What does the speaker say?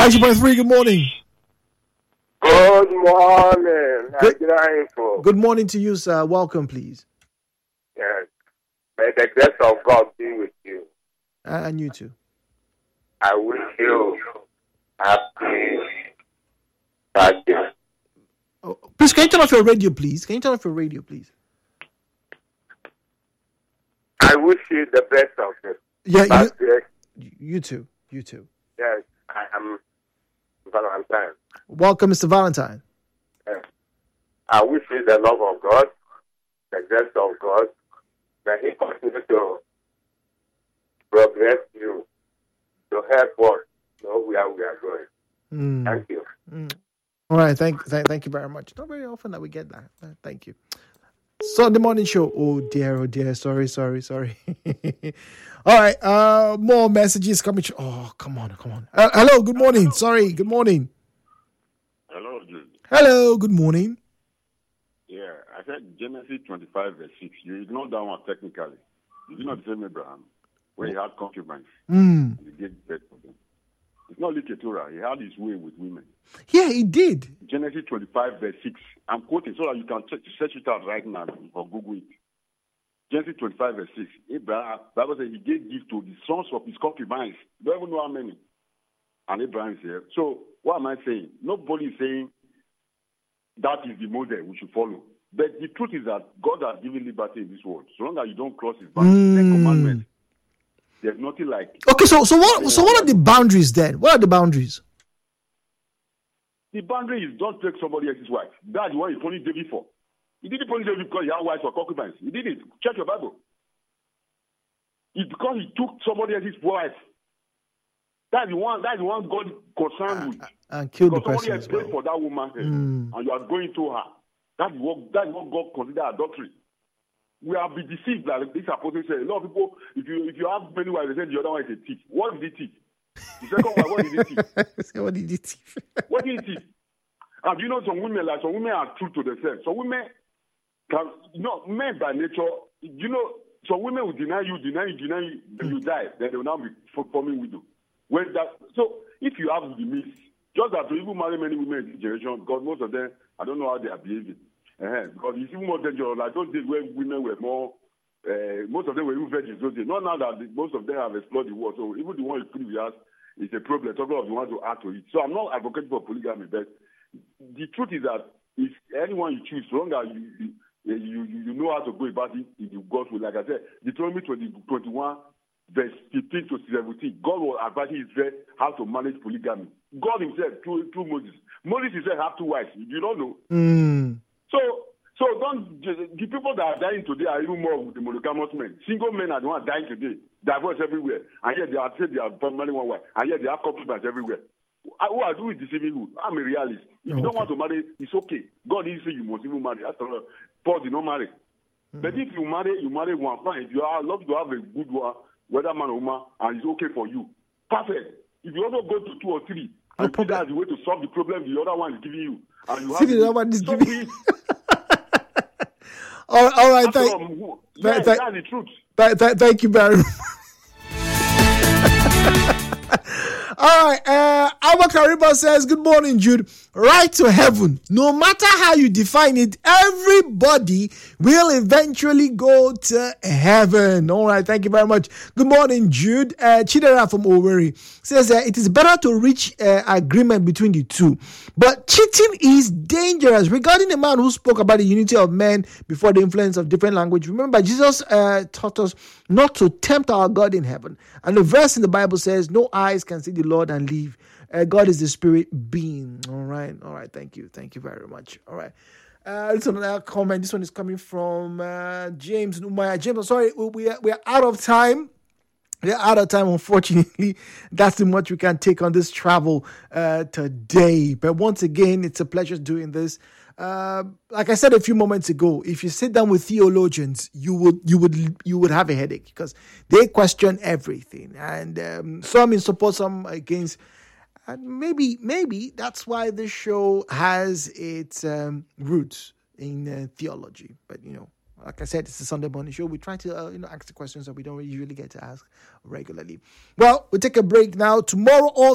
90.3, good morning. Good morning. Good morning to you, sir. Welcome, please. Yes. May the grace of God be with you. And you too. I wish you happy birthday. Oh, please, can you turn off your radio, please? I wish you the best of it. Yeah, you too. Yes, I am Valentine. Welcome, Mr. Valentine. Yes. I wish you the love of God, the grace of God, that He continue to progress you, to help us know where we are going. Thank you. All right, thank you very much. Not very often that we get that. Thank you. Sunday morning show. Oh dear. Sorry. All right. More messages coming. Oh, come on. Hello. Good morning. Sorry. Good morning. Hello, Jude. Hello. Good morning. Yeah, I said Genesis 25 verse 6. You ignored that one technically. You did not say Abraham when he had concubines. And he gave birth to them. It's not like Keturah. He had his way with women. Yeah, he did. Genesis 25 verse 6. I'm quoting so that you can search it out right now or Google it. Genesis 25 verse 6. Abraham, Bible says he gave gifts to the sons of his concubines. You don't even know how many. And Abraham is here. So what am I saying? Nobody is saying that is the model we should follow. But the truth is that God has given liberty in this world. So long as you don't cross his boundaries, Ten Commandments, there's nothing like. Okay, so what are the boundaries then? What are the boundaries? The boundary is don't take somebody else's wife. That's the one he punished David for. He didn't punish David because he had wives or concubines. He did it. Check your Bible. It's because he took somebody else's wife. That's the one God concerned with. And killed the because person somebody else paid for that woman and you are going to her. That's what God considers adultery. We have been deceived like this apostle said. A lot of people, if you have many wives, they say the other one is a thief. What did he thief? The second one, what did he thief? What did he thief? What did he thief? And you know some women are true to themselves. Some women can, men by nature, some women will deny you, then you die. Then they will now be forming widow. So if you have the means, just that to even marry many women in this generation, because most of them, I don't know how they are behaving. Because it's even more dangerous. Like those days when women were more, most of them were even virgins those days. Not now that most of them have explored the world. So even the one you put with us is a problem. Talking of the ones who add to it. So I'm not advocating for polygamy, but the truth is that if anyone you choose, so long as you know how to go about it, if you go through, like I said, Deuteronomy 21, verse 15 to 17, God was advising Israel how to manage polygamy. God himself, through Moses. Moses himself have 2 wives. You don't know. So don't, the people that are dying today are even more with the monogamous men. Single men are the ones dying today. Divorce everywhere. And yet they are said they are marrying one wife. And yet they have concubines everywhere. Who are doing deceiving who? I'm a realist. If you don't want to marry, it's okay. God didn't say you must even marry. After all, Paul did not marry. But if you marry one, fine. If you are love to have a good one, whether man or woman, and it's okay for you, perfect. If you also go to 2 or 3, and that's the way to solve the problem the other one is giving you. And you have the other one is giving you. All right, that's the truth. Thank you very much. All right, Abba Kariba says, good morning, Jude. Right to heaven. No matter how you define it, everybody will eventually go to heaven. All right, thank you very much. Good morning, Jude. Chidera from Owerri says it is better to reach agreement between the two. But cheating is dangerous. Regarding the man who spoke about the unity of men before the influence of different language, remember, Jesus taught us not to tempt our God in heaven. And the verse in the Bible says, no eyes can see the Lord and live. God is the spirit being. All right. Thank you very much. All right. This is another comment. This one is coming from James Numaya. James, I'm sorry, we are out of time. We're out of time, unfortunately. That's too much we can take on this travel today. But once again, it's a pleasure doing this. Like I said a few moments ago, if you sit down with theologians, you would have a headache because they question everything, and some in support, some against. And maybe that's why this show has its roots in theology. But like I said, it's a Sunday morning show. We try to ask the questions that we don't usually get to ask regularly. Well, we'll take a break now. Tomorrow, all